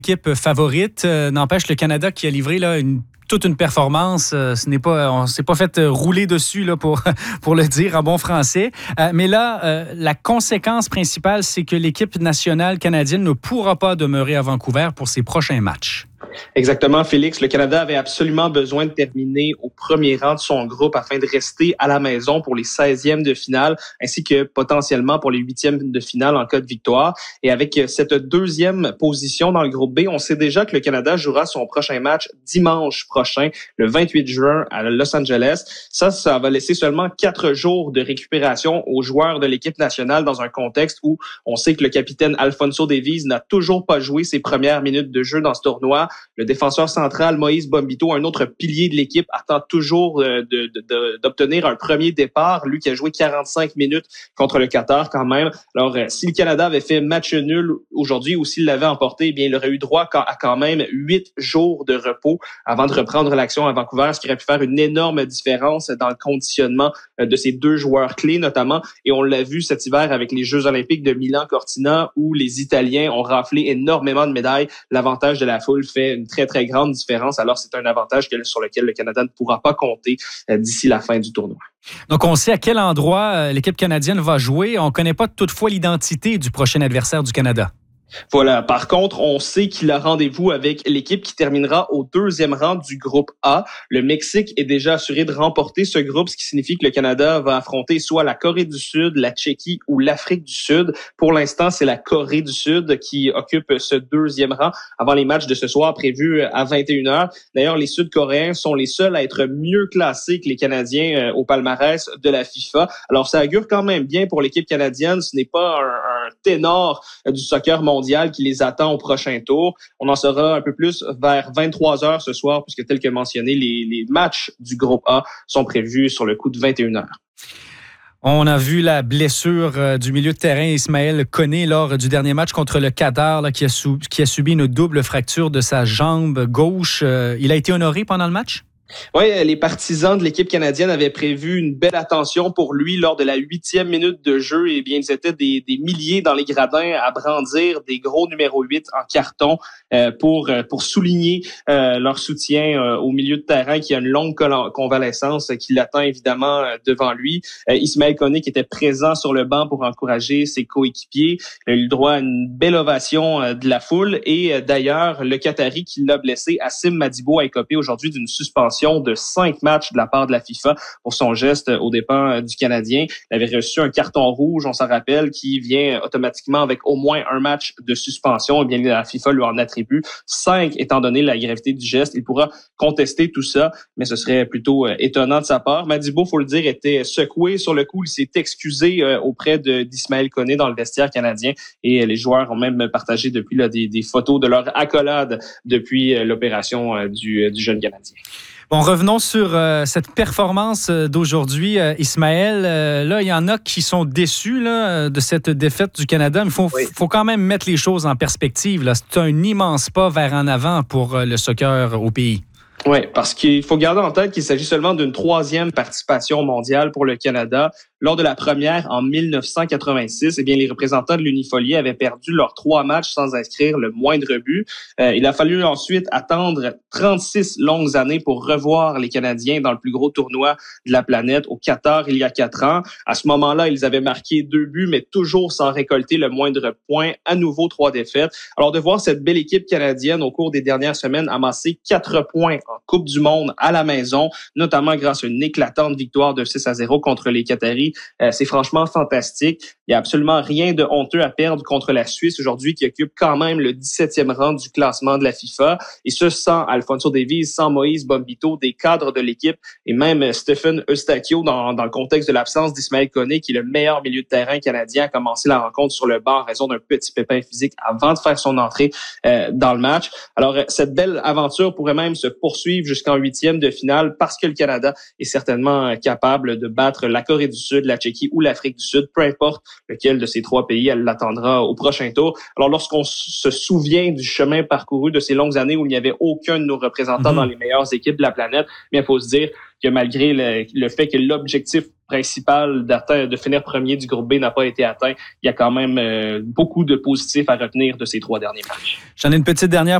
Équipe favorite. N'empêche, le Canada qui a livré là, toute une performance. On s'est pas fait rouler dessus là, pour le dire en bon français. Mais là, la conséquence principale, c'est que l'équipe nationale canadienne ne pourra pas demeurer à Vancouver pour ses prochains matchs. Exactement, Félix. Le Canada avait absolument besoin de terminer au premier rang de son groupe afin de rester à la maison pour les 16e de finale, ainsi que potentiellement pour les 8e de finale en cas de victoire. Et avec cette deuxième position dans le groupe B, on sait déjà que le Canada jouera son prochain match dimanche prochain, le 28 juin à Los Angeles. Ça va laisser seulement 4 jours de récupération aux joueurs de l'équipe nationale dans un contexte où on sait que le capitaine Alfonso Davies n'a toujours pas joué ses premières minutes de jeu dans ce tournoi. Le défenseur central, Moïse Bombito, un autre pilier de l'équipe, attend toujours d'obtenir un premier départ. Lui qui a joué 45 minutes contre le Qatar quand même. Alors, si le Canada avait fait match nul aujourd'hui ou s'il l'avait emporté, eh bien, il aurait eu droit à quand même 8 jours de repos avant de reprendre l'action à Vancouver, ce qui aurait pu faire une énorme différence dans le conditionnement de ces deux joueurs clés notamment. Et on l'a vu cet hiver avec les Jeux olympiques de Milan-Cortina où les Italiens ont raflé énormément de médailles. L'avantage de la foule fait une très, très grande différence. Alors, c'est un avantage sur lequel le Canada ne pourra pas compter d'ici la fin du tournoi. Donc, on sait à quel endroit l'équipe canadienne va jouer. On ne connaît pas toutefois l'identité du prochain adversaire du Canada. Voilà. Par contre, on sait qu'il a rendez-vous avec l'équipe qui terminera au 2e rang du groupe A. Le Mexique est déjà assuré de remporter ce groupe, ce qui signifie que le Canada va affronter soit la Corée du Sud, la Tchéquie ou l'Afrique du Sud. Pour l'instant, c'est la Corée du Sud qui occupe ce 2e rang avant les matchs de ce soir prévus à 21h. D'ailleurs, les Sud-Coréens sont les seuls à être mieux classés que les Canadiens au palmarès de la FIFA. Alors, ça augure quand même bien pour l'équipe canadienne. Ce n'est pas un ténor du soccer mondial qui les attend au prochain tour. On en saura un peu plus vers 23h ce soir, puisque tel que mentionné, les matchs du groupe A sont prévus sur le coup de 21h. On a vu la blessure du milieu de terrain Ismaël Koné lors du dernier match contre le Qatar là, qui a subi une double fracture de sa jambe gauche. Il a été honoré pendant le match? Oui, les partisans de l'équipe canadienne avaient prévu une belle attention pour lui lors de la 8e minute de jeu. Eh bien, ils étaient des milliers dans les gradins à brandir des gros numéro 8 en carton pour souligner leur soutien au milieu de terrain qui a une longue convalescence qui l'attend évidemment devant lui. Ismaël Koné qui était présent sur le banc pour encourager ses coéquipiers. Il a eu le droit à une belle ovation de la foule et d'ailleurs, le Qatari qui l'a blessé, Hassim Madibo, a écopé aujourd'hui d'une suspension de 5 matchs de la part de la FIFA pour son geste aux dépens du Canadien. Il avait reçu un carton rouge, on s'en rappelle, qui vient automatiquement avec au moins un match de suspension. Eh bien, la FIFA lui en attribue 5 étant donné la gravité du geste. Il pourra contester tout ça, mais ce serait plutôt étonnant de sa part. Madibo, faut le dire, était secoué sur le coup. Il s'est excusé auprès d'Ismaël Koné dans le vestiaire canadien et les joueurs ont même partagé depuis là, des photos de leur accolade depuis l'opération du jeune Canadien. Bon, revenons sur cette performance d'aujourd'hui, Ismaël. Là, il y en a qui sont déçus là, de cette défaite du Canada, mais il faut quand même mettre les choses en perspective. Là. C'est un immense pas vers en avant pour le soccer au pays. Oui, parce qu'il faut garder en tête qu'il s'agit seulement d'une 3e participation mondiale pour le Canada. Lors de la première, en 1986, eh bien, les représentants de l'Unifolie avaient perdu leurs 3 matchs sans inscrire le moindre but. Il a fallu ensuite attendre 36 longues années pour revoir les Canadiens dans le plus gros tournoi de la planète, au Qatar, il y a 4 ans. À ce moment-là, ils avaient marqué 2 buts, mais toujours sans récolter le moindre point. À nouveau, 3 défaites. Alors, de voir cette belle équipe canadienne au cours des dernières semaines amasser 4 points en Coupe du Monde à la maison, notamment grâce à une éclatante victoire de 6-0 contre les Qataris. C'est franchement fantastique. Il n'y a absolument rien de honteux à perdre contre la Suisse aujourd'hui qui occupe quand même le 17e rang du classement de la FIFA. Et ce, sans Alfonso Davies, sans Moïse Bombito, des cadres de l'équipe et même Stephen Eustachio dans le contexte de l'absence d'Ismaël Koné qui est le meilleur milieu de terrain canadien a commencé la rencontre sur le banc en raison d'un petit pépin physique avant de faire son entrée dans le match. Alors, cette belle aventure pourrait même se poursuivre jusqu'en 8e de finale parce que le Canada est certainement capable de battre la Corée du Sud, la Tchéquie ou l'Afrique du Sud, peu importe lequel de ces 3 pays elle l'attendra au prochain tour. Alors, lorsqu'on se souvient du chemin parcouru de ces longues années où il n'y avait aucun de nos représentants dans les meilleures équipes de la planète, il faut se dire que malgré le fait que l'objectif principal de finir premier du groupe B n'a pas été atteint, il y a quand même beaucoup de positifs à retenir de ces 3 derniers matchs. J'en ai une petite dernière